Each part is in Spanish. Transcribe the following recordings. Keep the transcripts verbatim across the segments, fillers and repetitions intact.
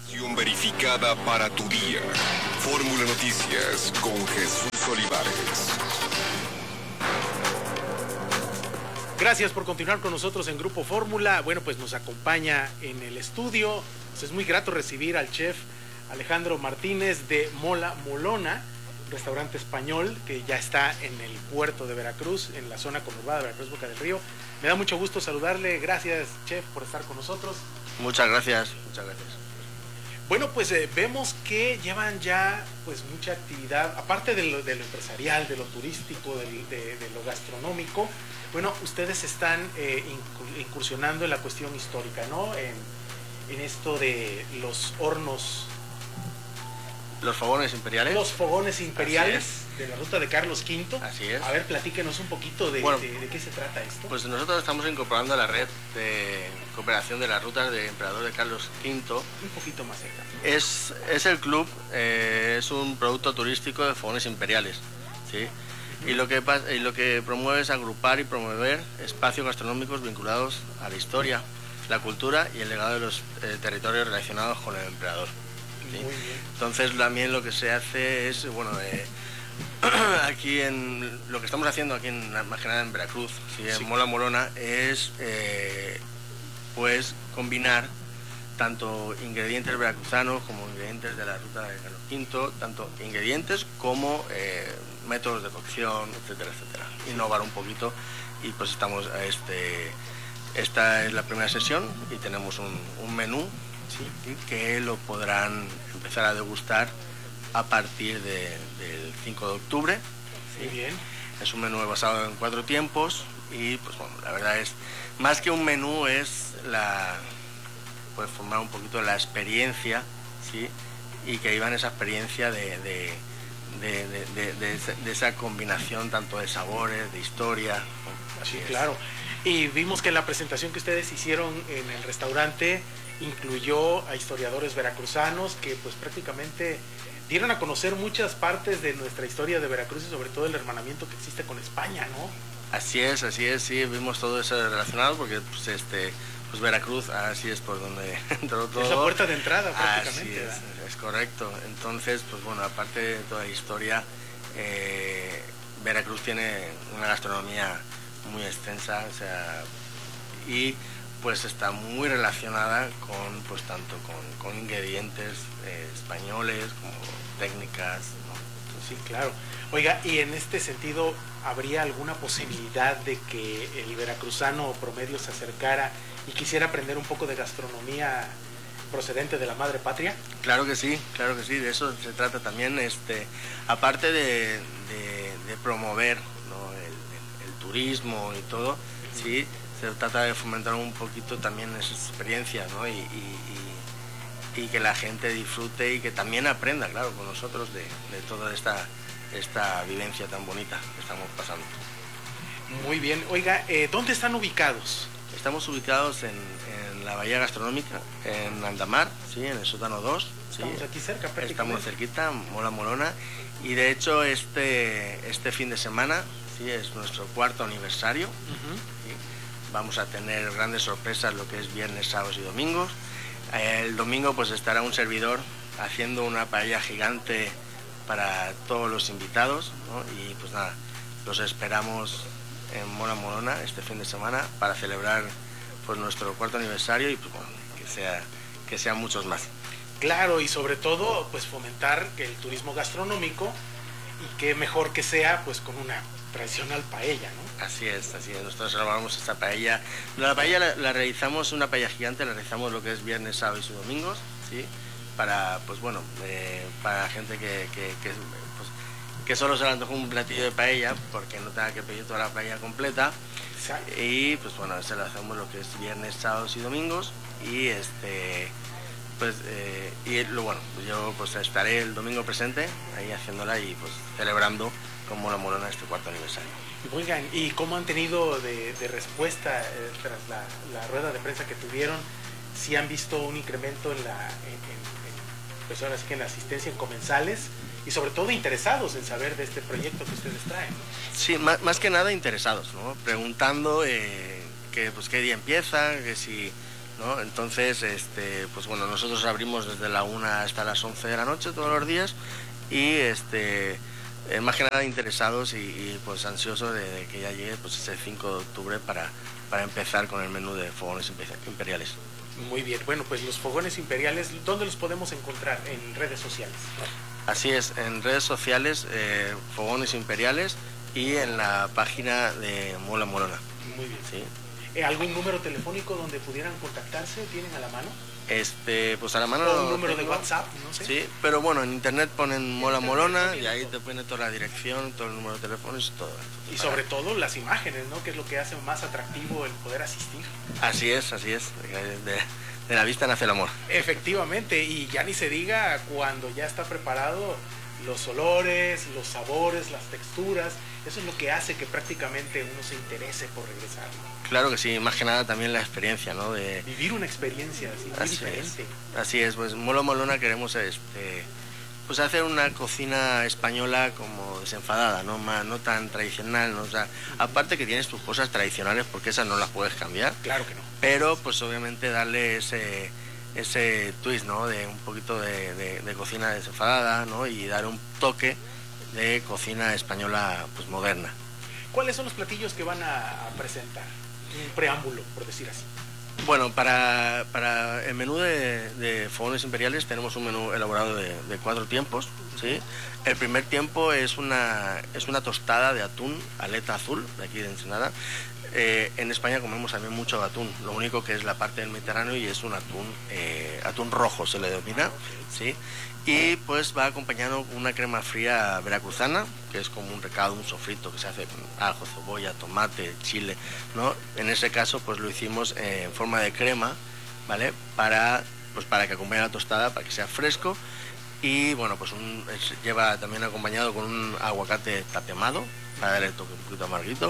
Información verificada para tu día. Fórmula Noticias con Jesús Olivares. Gracias por continuar con nosotros en Grupo Fórmula. Bueno, pues nos acompaña en el estudio. Pues es muy grato recibir al chef Alejandro Martínez de Mola Molona, un restaurante español que ya está en el puerto de Veracruz, en la zona conurbada de Veracruz, Boca del Río. Me da mucho gusto saludarle. Gracias, chef, por estar con nosotros. Muchas gracias, muchas gracias. Bueno, pues eh, vemos que llevan ya pues mucha actividad, aparte de lo, de lo empresarial, de lo turístico, de, de, de lo gastronómico. Bueno, ustedes están eh, incursionando en la cuestión histórica, ¿no? En, en esto de los hornos. Los fogones imperiales. Los fogones imperiales de la ruta de Carlos Quinto. Así es. A ver, platíquenos un poquito de, bueno, de, de qué se trata esto. Pues nosotros estamos incorporando a la red de cooperación de las rutas de Emperador de Carlos Quinto. Un poquito más cerca. Es, es el club, eh, es un producto turístico de fogones imperiales, ¿sí? Y lo, que, y lo que promueve es agrupar y promover espacios gastronómicos vinculados a la historia, la cultura y el legado de los eh, territorios relacionados con el emperador. ¿Sí? Muy bien. Entonces también lo que se hace es, bueno, eh, aquí en lo que estamos haciendo aquí en, más que nada en Veracruz, ¿sí? En sí. Mola Molona, es eh, pues combinar tanto ingredientes veracruzanos como ingredientes de la ruta de Carlos Quinto, tanto ingredientes como eh, métodos de cocción, etcétera, etcétera. Innovar un poquito y pues estamos, este, esta es la primera sesión y tenemos un, un menú, ¿sí? Que lo podrán empezar a degustar a partir de, del cinco de octubre. ¿Sí? Muy bien. Es un menú basado en cuatro tiempos y pues bueno, la verdad es, más que un menú es la... puede formar un poquito la experiencia, ¿sí? Y que iba en esa experiencia de, de, de, de, de, de, de esa combinación tanto de sabores, de historia, ¿no? Así sí, es. Claro. Y vimos que en la presentación que ustedes hicieron en el restaurante incluyó a historiadores veracruzanos que pues prácticamente dieron a conocer muchas partes de nuestra historia de Veracruz y sobre todo el hermanamiento que existe con España, ¿no? Así es, así es, sí, vimos todo eso relacionado porque pues este... pues Veracruz, así es por donde entró todo. Es la puerta de entrada prácticamente. Así es, es correcto. Entonces, pues bueno, aparte de toda la historia, eh, Veracruz tiene una gastronomía muy extensa, o sea, y pues está muy relacionada con, pues tanto con, con ingredientes eh, españoles como técnicas, ¿no? Sí, claro. Oiga, y en este sentido, ¿habría alguna posibilidad de que el veracruzano promedio se acercara y quisiera aprender un poco de gastronomía procedente de la madre patria? Claro que sí, claro que sí, de eso se trata también, este, aparte de, de, de promover, ¿no? el, el, el turismo y todo, uh-huh. Sí, se trata de fomentar un poquito también esa experiencia, ¿no? y, y, y, y que la gente disfrute y que también aprenda, claro, con nosotros de, de toda esta, esta vivencia tan bonita que estamos pasando. Muy bien, oiga, eh, ¿dónde están ubicados? Estamos ubicados en, en la Bahía Gastronómica, en Andamar, ¿sí? En el sótano dos. ¿sí? Estamos aquí cerca, prácticamente. Estamos cerquita, Mola Molona. Y de hecho este, este fin de semana, ¿sí? Es nuestro cuarto aniversario. Uh-huh. ¿Sí? Vamos a tener grandes sorpresas lo que es viernes, sábados y domingos. El domingo pues estará un servidor haciendo una paella gigante para todos los invitados, ¿no? Y pues nada, los esperamos en Mola Molona este fin de semana para celebrar pues nuestro cuarto aniversario y pues bueno, que sea que sean muchos más. Claro, y sobre todo pues fomentar el turismo gastronómico y que mejor que sea pues con una tradicional paella, ¿no? Así es, así es. Nosotros elaboramos esta paella. La paella la, la realizamos, una paella gigante, la realizamos lo que es viernes, sábados y domingos, ¿sí? Para pues bueno, eh, para gente que, que, que pues, que solo se le antoja un platillo de paella porque no tenga que pedir toda la paella completa. Exacto. Y pues bueno, se lo hacemos lo que es viernes, sábados y domingos y este pues eh, y lo bueno, yo pues estaré el domingo presente ahí haciéndola y pues celebrando con Mola Molona este cuarto aniversario. Oigan, ¿y cómo han tenido de, de respuesta eh, tras la, la rueda de prensa que tuvieron? ¿Sí han visto un incremento en la en, en, en, pues ahora sí que en la asistencia en comensales? Y sobre todo interesados en saber de este proyecto que ustedes traen. Sí, más, más que nada interesados, ¿no? Preguntando eh, que, pues, qué día empieza, que si ¿no? Entonces, este, pues bueno, nosotros abrimos desde la una hasta las once de la noche todos los días y este, eh, más que nada interesados y, y pues ansiosos de, de que ya llegue pues ese cinco de octubre para, para empezar con el menú de fogones imperiales. Muy bien, bueno, pues los fogones imperiales, ¿dónde los podemos encontrar? En redes sociales. Así es, en redes sociales, eh, fogones imperiales y en la página de Mola Molona. Muy bien. ¿Sí? ¿Algún número telefónico donde pudieran contactarse? ¿Tienen a la mano? Este, pues a la mano. O un número tengo, de WhatsApp, no sé. Sí, pero bueno, en internet ponen Mola Molona y ahí te pone toda la dirección, todo el número de teléfonos y todo. Y sobre todo las imágenes, ¿no? Que es lo que hace más atractivo el poder asistir. Así es, así es. De, de la vista nace el amor. Efectivamente, y ya ni se diga cuando ya está preparado, los olores, los sabores, las texturas, eso es lo que hace que prácticamente uno se interese por regresar, ¿no? Claro que sí, más que nada también la experiencia, ¿no? De vivir una experiencia así, muy así diferente. Es, así es, pues Mola Molona queremos este, pues hacer una cocina española como desenfadada, ¿no? Más, no tan tradicional, ¿no? O sea, aparte que tienes tus cosas tradicionales porque esas no las puedes cambiar. Claro que no. Pero pues obviamente darle ese ese twist, ¿no? De un poquito de, de, de cocina desenfadada, ¿no? Y dar un toque de cocina española pues moderna. ¿Cuáles son los platillos que van a presentar? Un preámbulo, por decir así. Bueno, para, para el menú de, de fogones imperiales tenemos un menú elaborado de, de cuatro tiempos, ¿sí? El primer tiempo es una, es una tostada de atún, aleta azul, de aquí de Ensenada. Eh, en España comemos también mucho atún, lo único que es la parte del Mediterráneo y es un atún, eh, atún rojo se le denomina, ¿sí? Y pues va acompañado con una crema fría veracruzana, que es como un recado, un sofrito que se hace con ajo, cebolla, tomate, chile, ¿no? En ese caso pues lo hicimos eh, en forma de crema, ¿vale? Para, pues para que acompañe la tostada, para que sea fresco. Y bueno, pues un, es, lleva también acompañado con un aguacate tatemado, para darle el toque un poquito amarguito.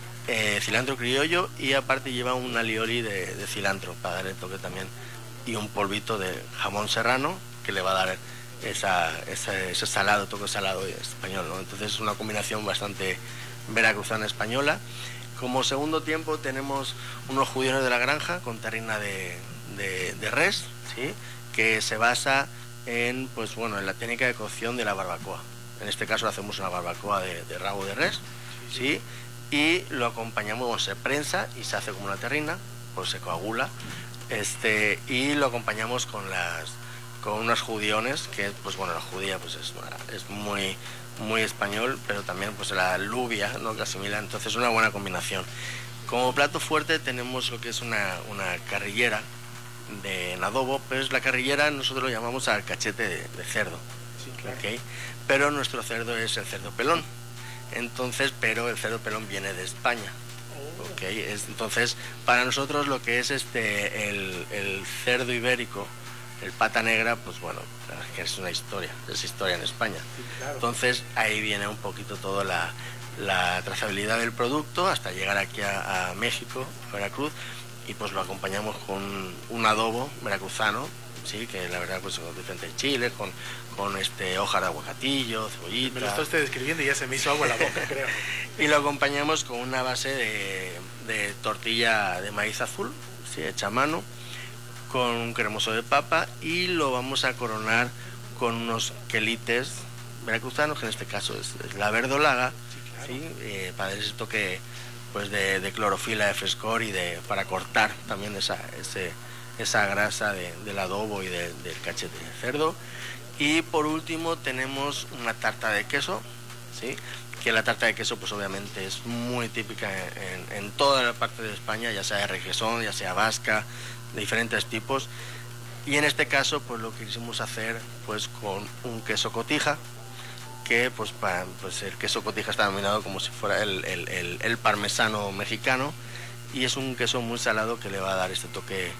Eh, cilantro criollo y aparte lleva un alioli de, de cilantro para dar el toque también y un polvito de jamón serrano que le va a dar esa, ese, ese salado, toque salado español, ¿no? Entonces es una combinación bastante veracruzana española. Como segundo tiempo tenemos unos judiones de la granja con terrina de, de, de res, ¿sí? Que se basa en, pues, bueno, en la técnica de cocción de la barbacoa. En este caso hacemos una barbacoa de, de rabo de res, ¿sí? Y lo acompañamos, bueno, se prensa y se hace como una terrina, pues se coagula, este, y lo acompañamos con las con unos judiones, que pues bueno, la judía pues es, es muy, muy español, pero también pues la alubia, ¿no? Que asimila, entonces es una buena combinación. Como plato fuerte tenemos lo que es una, una carrillera de en adobo, pero es la carrillera nosotros lo llamamos al cachete de, de cerdo, sí, claro. ¿Okay? Pero nuestro cerdo es el cerdo pelón. Entonces, pero el cerdo pelón viene de España, oh. ¿okay? Es, entonces, para nosotros lo que es este el, el cerdo ibérico, el pata negra, pues bueno, que es una historia, es historia en España. Sí, claro. Entonces, ahí viene un poquito toda la, la trazabilidad del producto hasta llegar aquí a, a México, Veracruz, y pues lo acompañamos con un adobo veracruzano, sí, que la verdad pues con diferentes chiles, con, con este hojas de aguacatillo, cebollita. Me lo está usted describiendo y ya se me hizo agua la boca, creo. Y lo acompañamos con una base de, de tortilla de maíz azul, sí, hecha a mano, con un cremoso de papa y lo vamos a coronar con unos quelites veracruzanos, que en este caso es, es la verdolaga, sí, claro. ¿sí? Eh, para dar ese toque pues de, de clorofila, de frescor y de para cortar también esa, ese, esa grasa de, del adobo y de, del cachete de cerdo. Y por último tenemos una tarta de queso, ¿sí? Que la tarta de queso pues obviamente es muy típica en, en toda la parte de España, ya sea de requesón, ya sea vasca, de diferentes tipos. Y en este caso pues lo que quisimos hacer pues con un queso cotija, que pues, para, pues el queso cotija está denominado como si fuera el, el, el, el parmesano mexicano, y es un queso muy salado que le va a dar este toque,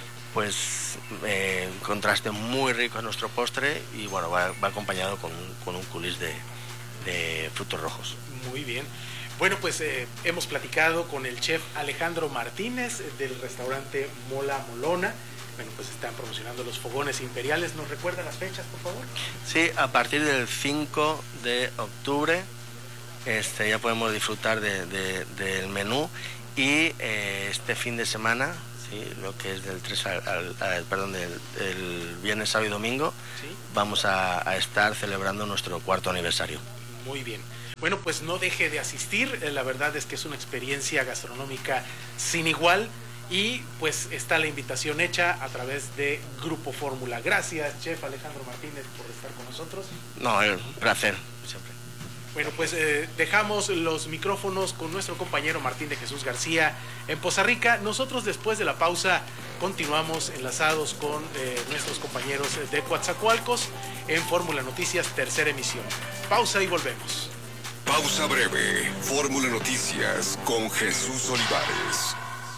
pues eh, contraste muy rico a nuestro postre, y bueno, va, va acompañado con un, con un coulis de, de frutos rojos. Muy bien. Bueno, pues eh, hemos platicado con el chef Alejandro Martínez del restaurante Mola Molona. Bueno, pues están promocionando los fogones imperiales. ¿Nos recuerda las fechas, por favor? Sí, a partir del cinco de octubre este, ya podemos disfrutar de, de, del menú, y eh, este fin de semana, ¿sí? Lo que es del tres al, al, al perdón, del, del viernes, sábado y domingo, ¿sí? Vamos a, a estar celebrando nuestro cuarto aniversario. Muy bien. Bueno, pues no deje de asistir, la verdad es que es una experiencia gastronómica sin igual y pues está la invitación hecha a través de Grupo Fórmula. Gracias, chef Alejandro Martínez, por estar con nosotros. No, un placer, siempre. Bueno, pues eh, dejamos los micrófonos con nuestro compañero Martín de Jesús García en Poza Rica. Nosotros después de la pausa continuamos enlazados con eh, nuestros compañeros de Coatzacoalcos en Fórmula Noticias, tercera emisión. Pausa y volvemos. Pausa breve. Fórmula Noticias con Jesús Olivares.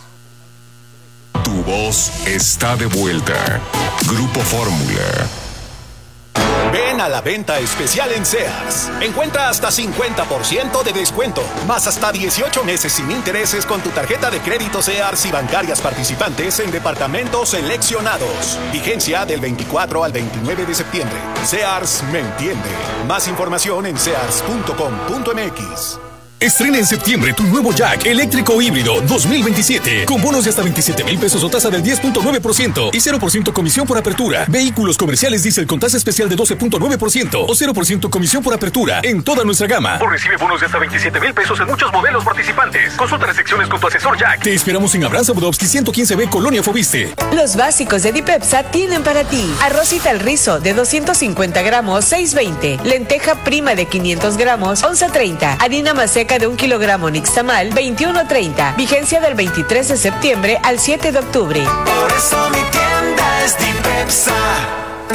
Tu voz está de vuelta. Grupo Fórmula. Ven a la venta especial en Sears. Encuentra hasta cincuenta por ciento de descuento, más hasta dieciocho meses sin intereses con tu tarjeta de crédito Sears y bancarias participantes en departamentos seleccionados. Vigencia del veinticuatro al veintinueve de septiembre. Sears me entiende. Más información en sears punto com punto m x. Estrena en septiembre tu nuevo Jack eléctrico híbrido dos mil veintisiete con bonos de hasta veintisiete mil pesos o tasa del diez punto nueve por ciento y cero por ciento comisión por apertura. Vehículos comerciales diésel con tasa especial de doce punto nueve por ciento o cero por ciento comisión por apertura en toda nuestra gama. O recibe bonos de hasta veintisiete mil pesos en muchos modelos participantes. Consulta restricciones con tu asesor Jack. Te esperamos en Abraham Zabudowski ciento quince B, Colonia Fobiste. Los básicos de Dipepsa tienen para ti arrocita al rizo de doscientos cincuenta gramos, seis veinte. Lenteja prima de quinientos gramos, once treinta. Harina maseca de un kilogramo Nixtamal, veintiuno treinta. Vigencia del veintitrés de septiembre al siete de octubre. Por eso mi tienda es Dipepsa.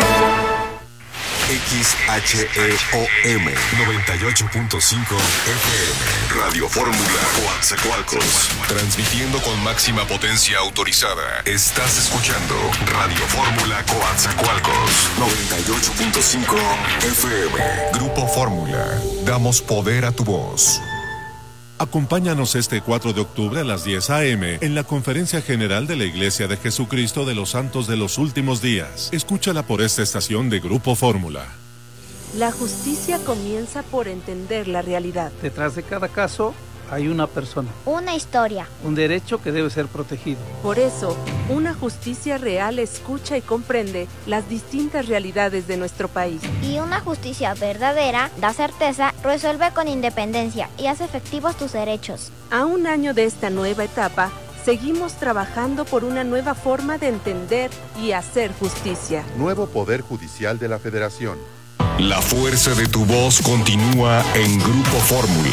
X H E O M noventa y ocho punto cinco F M Radio Fórmula Coatzacoalcos, transmitiendo con máxima potencia autorizada. Estás escuchando Radio Fórmula Coatzacoalcos noventa y ocho punto cinco F M. Grupo Fórmula, damos poder a tu voz. Acompáñanos este cuatro de octubre a las diez a eme en la Conferencia General de la Iglesia de Jesucristo de los Santos de los Últimos Días. Escúchala por esta estación de Grupo Fórmula. La justicia comienza por entender la realidad. Detrás de cada caso hay una persona. Una historia. Un derecho que debe ser protegido. Por eso, una justicia real escucha y comprende las distintas realidades de nuestro país. Y una justicia verdadera da certeza, resuelve con independencia y hace efectivos tus derechos. A un año de esta nueva etapa, seguimos trabajando por una nueva forma de entender y hacer justicia. Nuevo Poder Judicial de la Federación. La fuerza de tu voz continúa en Grupo Fórmula.